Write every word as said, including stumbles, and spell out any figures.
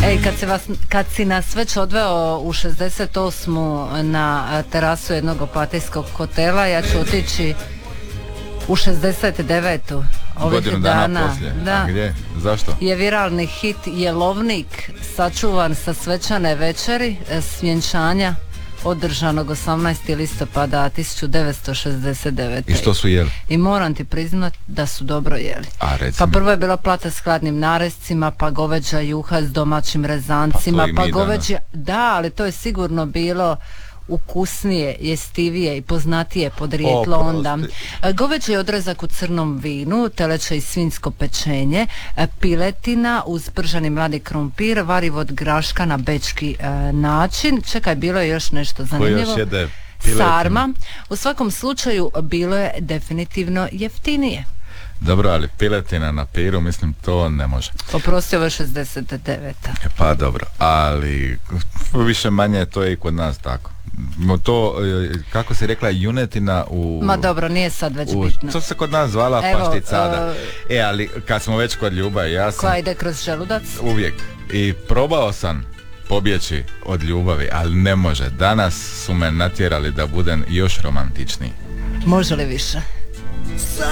Ej, kad, se vas, kad si nas već odveo u šezdeset osmu na terasu jednog opatijskog hotela, ja ću otići u šezdeset devetu ovih Godinu dana, dana poslije. da, A gdje? Zašto? je viralni hit Jelovnik sačuvan sa svečane večeri svjenčanja održanog osamnaestog listopada tisuću devetsto šezdeset devete. I što su jeli? I moram ti priznat da su dobro jeli. A, reci Pa mi. prvo je bila plata s hladnim narescima, pa goveđa juha s domaćim rezancima, Pa pa, to i mi goveđa... Da, ali to je sigurno bilo ukusnije, jestivije i poznatije podrijetlo Oprosti. onda. E, Goveđi odrezak u crnom vinu, teleće i svinjsko pečenje, e, piletina uz prženi mladi krumpir, varivo od graška na bečki e, način. Čekaj, bilo je još nešto Ko zanimljivo. još jede piletinu? Sarma. U svakom slučaju bilo je definitivno jeftinije. Dobro, ali piletina na piru, mislim, to ne može. Oprosti, ovo je šezdeset deveta. E, Pa dobro, ali više manje to je i kod nas tako. Mo To, e, kako si rekla, junetina u... Ma dobro, nije sad već u, bitno. to se kod nas zvala Evo, pašticada. e, E, ali kad smo već kod ljubavi, ja sam Koja ide kroz želudac? uvijek i probao sam pobjeći od ljubavi, ali ne može. Danas su me natjerali da budem još romantičniji. Može li više?